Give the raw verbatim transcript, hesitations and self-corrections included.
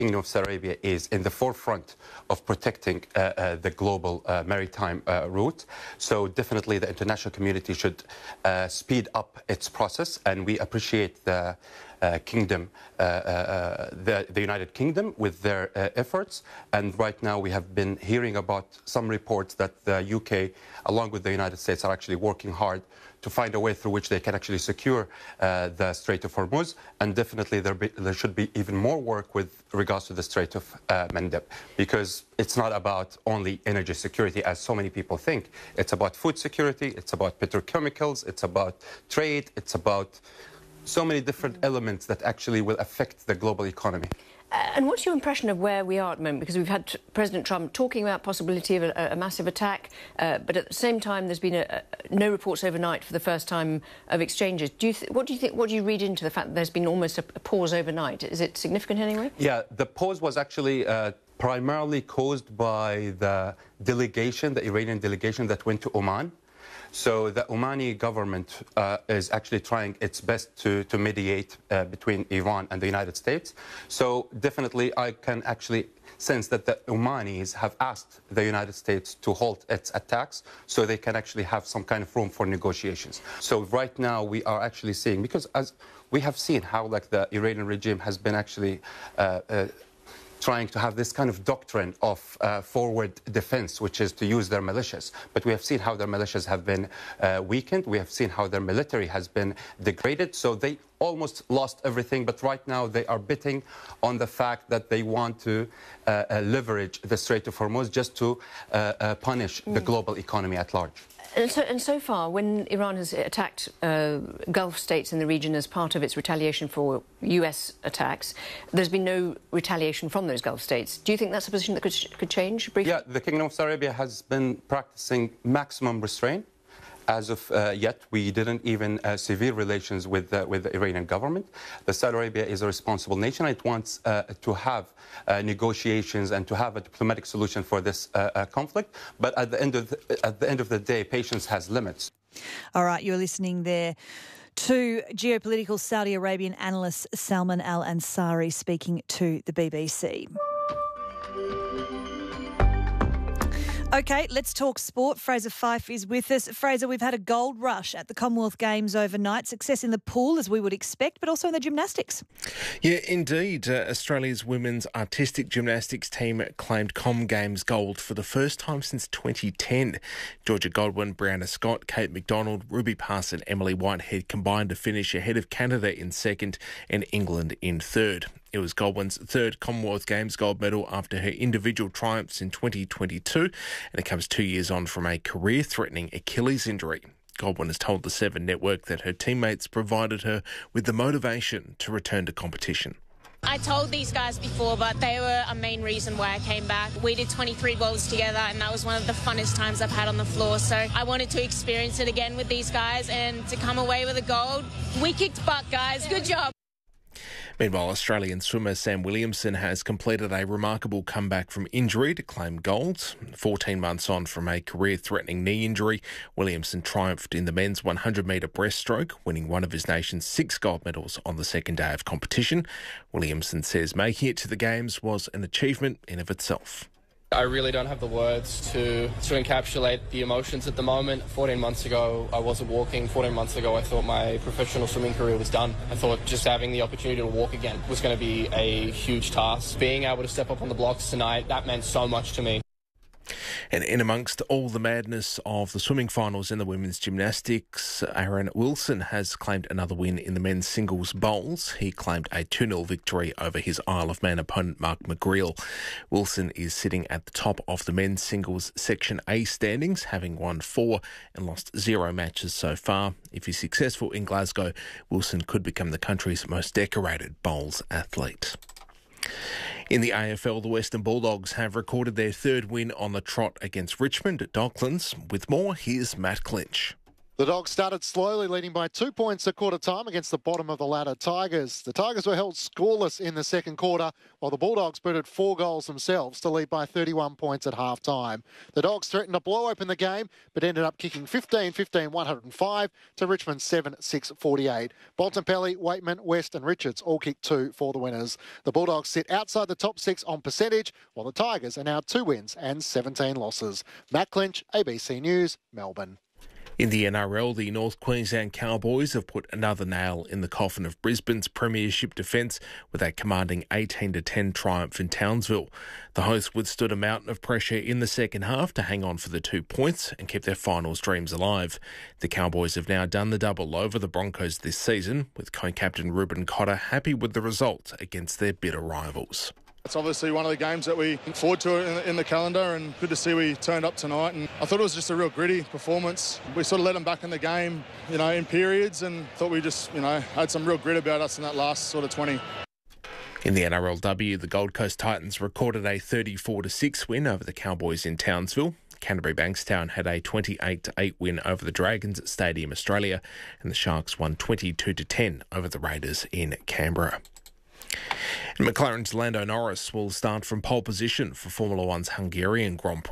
Kingdom of Saudi Arabia is in the forefront of protecting uh, uh, the global uh, maritime uh, route. So definitely the international community should uh, speed up its process, and we appreciate the uh, kingdom, uh, uh, the, the United Kingdom with their uh, efforts. And right now we have been hearing about some reports that the U K, along with the United States, are actually working hard to find a way through which they can actually secure uh, the Strait of Hormuz. And definitely there, be, there should be even more work with regards to the Strait of uh, Mandeb, because it's not about only energy security, as so many people think. It's about food security, it's about petrochemicals, it's about trade, it's about so many different elements that actually will affect the global economy. And what's your impression of where we are at the moment? Because we've had President Trump talking about possibility of a, a massive attack, uh, but at the same time, there's been a, a, no reports overnight for the first time of exchanges. Do you what do you think? What do you read into the fact that there's been almost a, a pause overnight? Is it significant anyway? Yeah, the pause was actually uh, primarily caused by the delegation, the Iranian delegation that went to Oman. So the Omani government uh, is actually trying its best to, to mediate uh, between Iran and the United States. So definitely I can actually sense that the Omanis have asked the United States to halt its attacks so they can actually have some kind of room for negotiations. So right now we are actually seeing, because as we have seen how like the Iranian regime has been actually uh, uh, trying to have this kind of doctrine of uh, forward defense, which is to use their militias. But we have seen how their militias have been uh, weakened. We have seen how their military has been degraded. So they almost lost everything. But right now they are betting on the fact that they want to uh, uh, leverage the Strait of Hormuz just to uh, uh, punish mm. the global economy at large. And so, and so far, when Iran has attacked uh, Gulf states in the region as part of its retaliation for U S attacks, there's been no retaliation from those Gulf states. Do you think that's a position that could, could change briefly? Yeah, the Kingdom of Saudi Arabia has been practicing maximum restraint. As of uh, yet, we didn't even uh, severe relations with, uh, with the Iranian government. The Saudi Arabia is a responsible nation. It wants uh, to have uh, negotiations and to have a diplomatic solution for this uh, uh, conflict. But at the end of the, at the end of the day, patience has limits. All right, you're listening there to geopolitical Saudi Arabian analyst Salman Al-Ansari speaking to the B B C. OK, let's talk sport. Fraser Fyfe is with us. Fraser, we've had a gold rush at the Commonwealth Games overnight. Success in the pool, as we would expect, but also in the gymnastics. Yeah, indeed. Uh, Australia's women's artistic gymnastics team claimed Com Games gold for the first time since twenty ten. Georgia Godwin, Brianna Scott, Kate McDonald, Ruby Parson and Emily Whitehead combined to finish ahead of Canada in second and England in third. It was Godwin's third Commonwealth Games gold medal after her individual triumphs in twenty twenty-two, and it comes two years on from a career-threatening Achilles injury. Godwin has told the Seven Network that her teammates provided her with the motivation to return to competition. I told these guys before, but they were a main reason why I came back. We did twenty-three bowls together, and that was one of the funnest times I've had on the floor. So I wanted to experience it again with these guys and to come away with a gold. We kicked butt, guys. Good job. Meanwhile, Australian swimmer Sam Williamson has completed a remarkable comeback from injury to claim gold. fourteen months on from a career-threatening knee injury, Williamson triumphed in the men's one hundred metre breaststroke, winning one of his nation's six gold medals on the second day of competition. Williamson says making it to the Games was an achievement in of itself. I really don't have the words to, to encapsulate the emotions at the moment. fourteen months ago, I wasn't walking. fourteen months ago, I thought my professional swimming career was done. I thought just having the opportunity to walk again was going to be a huge task. Being able to step up on the blocks tonight, that meant so much to me. And in amongst all the madness of the swimming finals in the women's gymnastics, Aaron Wilson has claimed another win in the men's singles bowls. He claimed a two nil victory over his Isle of Man opponent, Mark McGreal. Wilson is sitting at the top of the men's singles Section A standings, having won four and lost zero matches so far. If he's successful in Glasgow, Wilson could become the country's most decorated bowls athlete. In the A F L, the Western Bulldogs have recorded their third win on the trot against Richmond at Docklands. With more, here's Matt Clinch. The Dogs started slowly, leading by two points at quarter time against the bottom of the ladder Tigers. The Tigers were held scoreless in the second quarter, while the Bulldogs booted four goals themselves to lead by thirty-one points at half time. The Dogs threatened to blow open the game, but ended up kicking fifteen fifteen one oh five to Richmond seven six forty-eight. Bontempelli, Waitman, West and Richards all kicked two for the winners. The Bulldogs sit outside the top six on percentage, while the Tigers are now two wins and seventeen losses. Matt Clinch, A B C News, Melbourne. In the N R L, the North Queensland Cowboys have put another nail in the coffin of Brisbane's premiership defence with a commanding eighteen to ten triumph in Townsville. The hosts withstood a mountain of pressure in the second half to hang on for the two points and keep their finals dreams alive. The Cowboys have now done the double over the Broncos this season, with co-captain Ruben Cotter happy with the result against their bitter rivals. It's obviously one of the games that we look forward to in the, in the calendar, and good to see we turned up tonight. And I thought it was just a real gritty performance. We sort of let them back in the game, you know, in periods, and thought we just, you know, had some real grit about us in that last sort of twenty. In the N R L W, the Gold Coast Titans recorded a thirty-four to six win over the Cowboys in Townsville. Canterbury Bankstown had a twenty-eight to eight win over the Dragons at Stadium Australia, and the Sharks won twenty-two to ten over the Raiders in Canberra. And McLaren's Lando Norris will start from pole position for Formula One's Hungarian Grand Prix.